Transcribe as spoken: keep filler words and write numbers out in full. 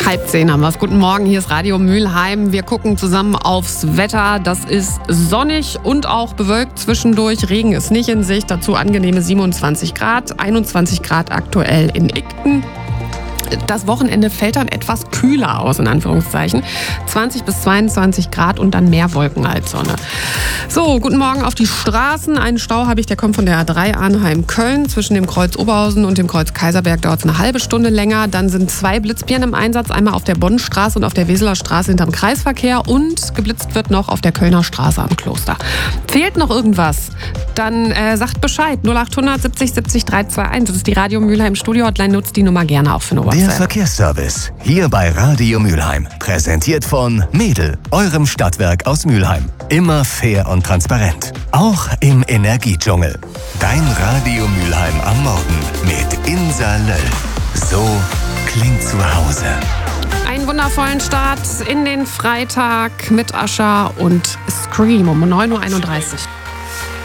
Halb zehn haben wir es. Guten Morgen, hier ist Radio Mülheim. Wir gucken zusammen aufs Wetter. Das ist sonnig und auch bewölkt zwischendurch. Regen ist nicht in Sicht. Dazu angenehme siebenundzwanzig Grad, einundzwanzig Grad aktuell in Igten. Das Wochenende fällt dann etwas kühler aus, in Anführungszeichen. zwanzig bis zweiundzwanzig Grad und dann mehr Wolken als Sonne. So, guten Morgen auf die Straßen. Einen Stau habe ich, der kommt von der A drei Arnheim-Köln. Zwischen dem Kreuz Oberhausen und dem Kreuz Kaiserberg dauert es eine halbe Stunde länger. Dann sind zwei Blitzbirnen im Einsatz. Einmal auf der Bonnstraße und auf der Weseler Straße hinterm Kreisverkehr. Und geblitzt wird noch auf der Kölner Straße am Kloster. Fehlt noch irgendwas? Dann äh, sagt Bescheid. null achthundert siebzig siebzig dreihunderteinundzwanzig. Das ist die Radio Mülheim Studio Hotline. Nutzt die Nummer gerne auch für eine WhatsApp. Der Verkehrsservice, hier bei Radio Mülheim. Präsentiert von Mädel, eurem Stadtwerk aus Mülheim. Immer fair und transparent. Auch im Energiedschungel. Dein Radio Mülheim am Morgen mit Insa Löll. So klingt zu Hause. Einen wundervollen Start in den Freitag mit Ascher und Scream um neun Uhr einunddreißig.